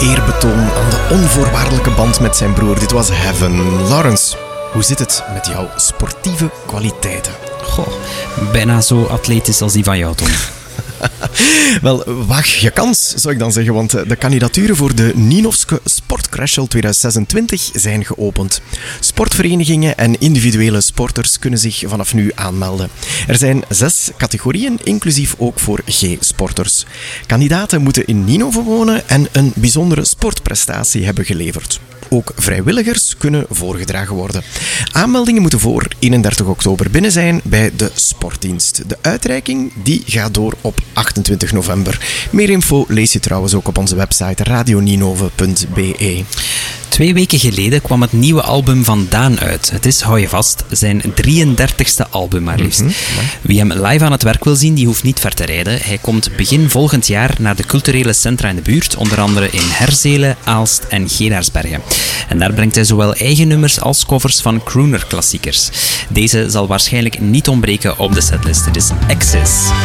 eerbetoon aan de onvoorwaardelijke band met zijn broer. Dit was Heaven. Laurens, hoe zit het met jouw sportieve kwaliteiten? Goh, bijna zo atletisch als die van jou, Tom. Wel, waag je kans, zou ik dan zeggen, want de kandidaturen voor de Nienhofske Sportcrashel 2026 zijn geopend. Sportverenigingen en individuele sporters kunnen zich vanaf nu aanmelden. Er zijn 6 categorieën, inclusief ook voor G-sporters. Kandidaten moeten in Nienhoven wonen en een bijzondere sportprestatie hebben geleverd. Ook vrijwilligers kunnen voorgedragen worden. Aanmeldingen moeten voor 31 oktober binnen zijn bij de sportdienst. De uitreiking die gaat door op 28 november. Meer info lees je trouwens ook op onze website radionienhoven.be. 2 weken geleden kwam het nieuwe album van Daan uit. Het is, hou je vast, zijn 33ste album maar liefst. Wie hem live aan het werk wil zien, die hoeft niet ver te rijden. Hij komt begin volgend jaar naar de culturele centra in de buurt, onder andere in Herzelen, Aalst en Geraardsbergen. En daar brengt hij zowel eigen nummers als covers van crooner-klassiekers. Deze zal waarschijnlijk niet ontbreken op de setlist. Het is Access.